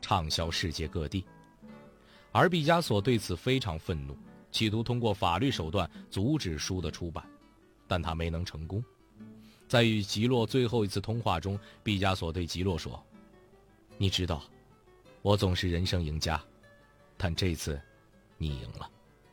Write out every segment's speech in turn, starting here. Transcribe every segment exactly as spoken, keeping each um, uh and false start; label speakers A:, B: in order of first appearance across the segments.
A: 畅销世界各地。而毕加索对此非常愤怒，企图通过法律手段阻止书的出版，但他没能成功。在与吉洛最后一次通话中，毕加索对吉洛说：你知道，我总是人生赢家，但这次你赢了。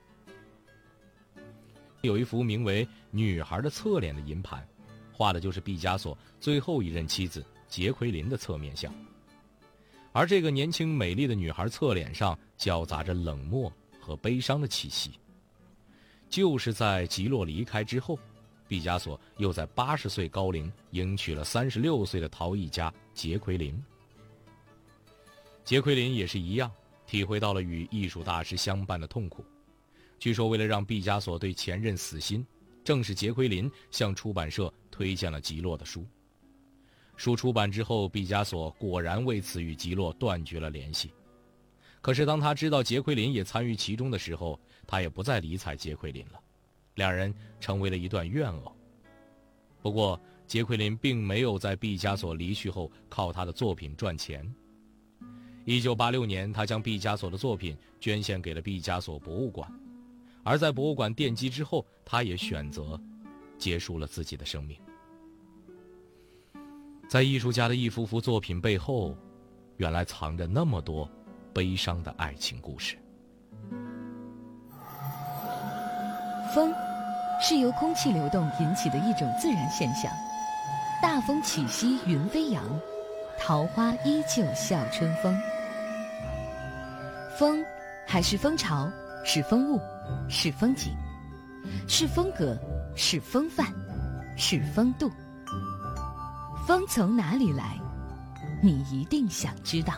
A: 有一幅名为《女孩的侧脸》的银盘，画的就是毕加索最后一任妻子杰奎琳的侧面像。而这个年轻美丽的女孩侧脸上交杂着冷漠和悲伤的气息。就是在吉洛离开之后，毕加索又在八十岁高龄迎娶了三十六岁的陶艺家杰奎琳。杰奎琳也是一样，体会到了与艺术大师相伴的痛苦。据说为了让毕加索对前任死心，正是杰奎琳向出版社推荐了吉洛的书。书出版之后，毕加索果然为此与吉洛断绝了联系。可是当他知道杰奎琳也参与其中的时候，他也不再理睬杰奎琳了，两人成为了一段怨偶。不过杰奎琳并没有在毕加索离去后靠他的作品赚钱。一九八六年，他将毕加索的作品捐献给了毕加索博物馆，而在博物馆奠基之后，他也选择结束了自己的生命。在艺术家的一幅幅作品背后，原来藏着那么多悲伤的爱情故事。
B: 风是由空气流动引起的一种自然现象，大风起兮云飞扬，桃花依旧笑春风。风还是风潮，是风物，是风景，是风格，是风范，是风度。风从哪里来？你一定想知道。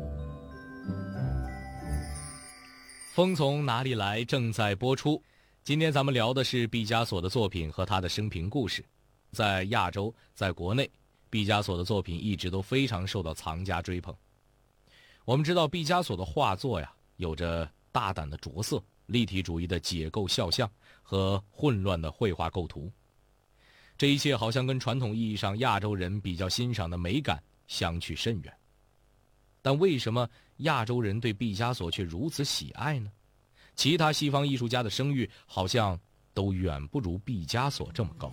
A: 风从哪里来正在播出。今天咱们聊的是毕加索的作品和他的生平故事。在亚洲，在国内，毕加索的作品一直都非常受到藏家追捧。我们知道毕加索的画作呀，有着大胆的着色、立体主义的解构肖像和混乱的绘画构图。这一切好像跟传统意义上亚洲人比较欣赏的美感相去甚远。但为什么亚洲人对毕加索却如此喜爱呢？其他西方艺术家的声誉好像都远不如毕加索这么高。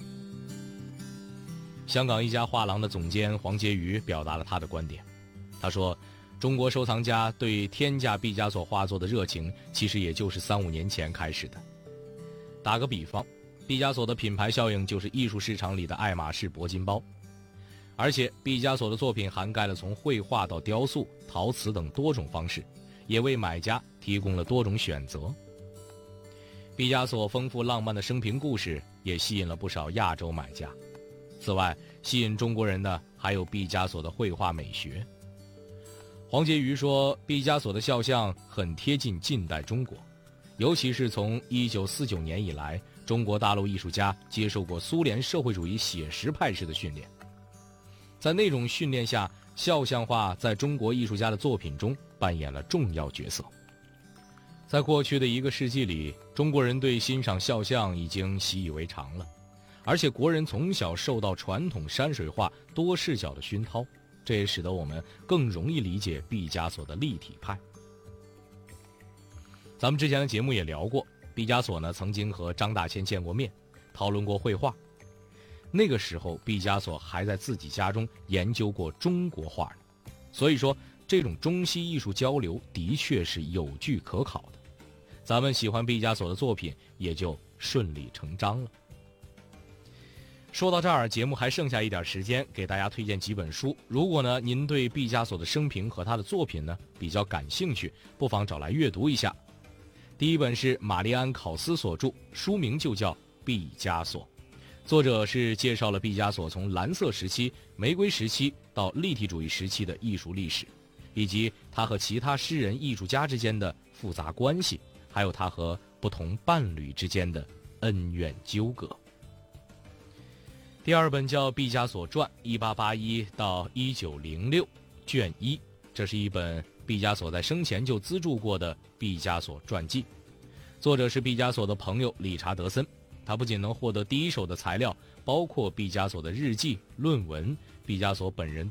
A: 香港一家画廊的总监黄婕妤表达了他的观点。他说，中国收藏家对天价毕加索画作的热情其实也就是三五年前开始的。打个比方，毕加索的品牌效应就是艺术市场里的爱马仕铂金包。而且毕加索的作品涵盖了从绘画到雕塑、陶瓷等多种方式，也为买家提供了多种选择。毕加索丰富浪漫的生平故事也吸引了不少亚洲买家。此外，吸引中国人的还有毕加索的绘画美学。黄婕妤说，毕加索的肖像很贴近近代中国，尤其是从一九四九年以来，中国大陆艺术家接受过苏联社会主义写实派式的训练。在那种训练下，肖像画在中国艺术家的作品中扮演了重要角色。在过去的一个世纪里，中国人对欣赏肖像已经习以为常了，而且国人从小受到传统山水画多视角的熏陶，这也使得我们更容易理解毕加索的立体派。咱们之前的节目也聊过，毕加索呢曾经和张大千见过面，讨论过绘画。那个时候毕加索还在自己家中研究过中国画呢，所以说这种中西艺术交流的确是有据可考的，咱们喜欢毕加索的作品也就顺理成章了。说到这儿，节目还剩下一点时间，给大家推荐几本书。如果呢您对毕加索的生平和他的作品呢比较感兴趣，不妨找来阅读一下。第一本是玛丽安·考斯所著，书名就叫《毕加索》，作者是介绍了毕加索从蓝色时期、玫瑰时期到立体主义时期的艺术历史，以及他和其他诗人艺术家之间的复杂关系，还有他和不同伴侣之间的恩怨纠葛。第二本叫《毕加索传》，一八八一到一九零六，卷一，这是一本毕加索在生前就资助过的毕加索传记，作者是毕加索的朋友理查德森。他不仅能获得第一手的材料，包括毕加索的日记、论文、毕加索本人